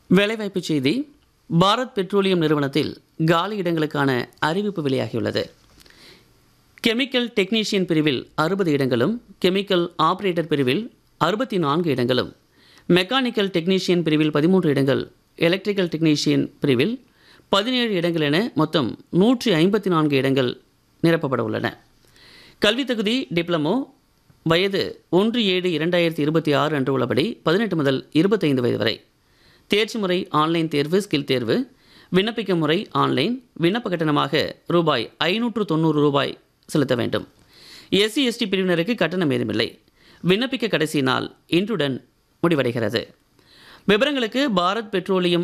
வேலைவாய்ப்புச் செய்தி. பாரத் பெட்ரோலியம் நிறுவனத்தில் காலி இடங்களுக்கான அறிவிப்பு வெளியாகியுள்ளது. கெமிக்கல் டெக்னீஷியன் பிரிவில் 60 இடங்களும், கெமிக்கல் ஆபரேட்டர் பிரிவில் 64 இடங்களும், மெக்கானிக்கல் டெக்னீஷியன் பிரிவில் 13 இடங்கள், எலக்ட்ரிக்கல் டெக்னீஷியன் பிரிவில் 17 இடங்கள் என மொத்தம் 154 இடங்கள் நிரப்பப்பட உள்ளன. கல்வித் தகுதி டிப்ளமோ. வயது 1/7/2026 அன்று உள்ளபடி 18 முதல் 25 வயது வரை. தேர்ச்சி முறை ஆன்லைன் தேர்வு, ஸ்கில் தேர்வு. விண்ணப்பிக்க முறை ஆன்லைன். விண்ணப்ப கட்டணமாக ரூபாய் 590 செலுத்த வேண்டும். SC/ST பிரிவினருக்கு கட்டணம் ஏதுமில்லை. விண்ணப்பிக்க கடைசி நாள் இன்றுடன் முடிவடைகிறது. விவரங்களுக்கு பாரத் பெட்ரோலியம்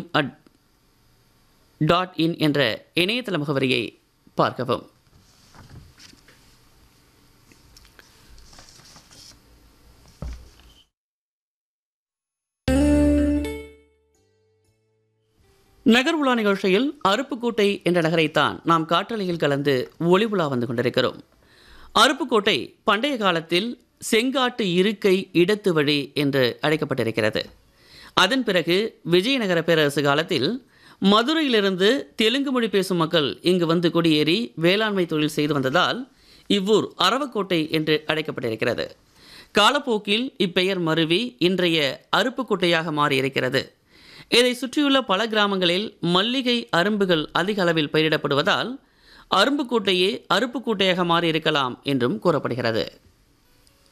.in என்ற இணையதள முகவரியை பார்க்கவும். நகர் உலா நிகழ்ச்சியில் அருப்புக்கோட்டை என்ற நகரைத்தான் நாம் காற்றலையில் கலந்து ஒளி உலா வந்து கொண்டிருக்கிறோம். அருப்புக்கோட்டை பண்டைய காலத்தில் செங்காட்டு இருக்கை இடத்து வழி என்று அழைக்கப்பட்டிருக்கிறது. அதன் பிறகு விஜயநகர பேரரசு காலத்தில் மதுரையிலிருந்து தெலுங்கு மொழி பேசும் மக்கள் இங்கு வந்து குடியேறி வேளாண்மை தொழில் செய்து வந்ததால் இவ்வூர் அரவக்கோட்டை என்று அழைக்கப்பட்டிருக்கிறது. காலப்போக்கில் இப்பெயர் மருவி இன்றைய அருப்புக்கோட்டையாக மாறியிருக்கிறது. இதை சுற்றியுள்ள பல கிராமங்களில் மல்லிகை அரும்புகள் அதிக அளவில் பயிரிடப்படுவதால் அரும்புக்கோட்டையே அருப்புக்கோட்டையாக மாறியிருக்கலாம் என்றும் கூறப்படுகிறது.